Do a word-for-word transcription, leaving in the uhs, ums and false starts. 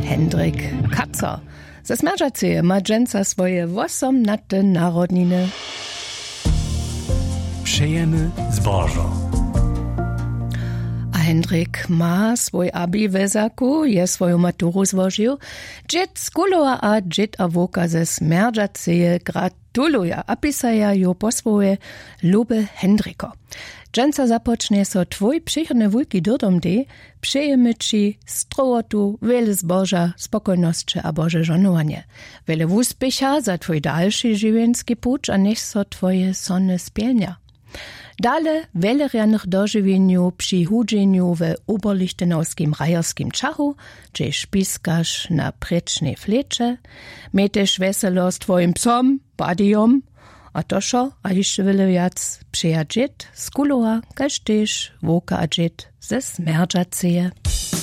Hendrik Kacer. Ze Smerżaceje ma dżęca swoje osemnaste narodniny. Přejemy zbożo. A Hendrik ma swój abi w Ezaku, je swoją maturu złożył. Dżet z Kulowa a dżet awoka ze Smerżaceje gratuluja, a pisaja jo po swoje luby Hendriko. Dżęca zapocznie so twój przychodny wujki dodom de, přejemy ci strowotu, wiele zboża, spokojności a Boże żonowanie. Wiele wuspěcha za twój dalszy żywienski pucz, a niech so twoje sony spielnia. Dale wiele rianych dożywieniu przy hudzeniu w uberlichtenowskim rajerskim czachu, gdzie spiskasz na precznej flecze, mieteš weselo z twoim psom, badijom, a to šo, a jeszcze wiele wiac przyja dżet z Kulowa, kaž tež woka a dżet ze Smerżaceje.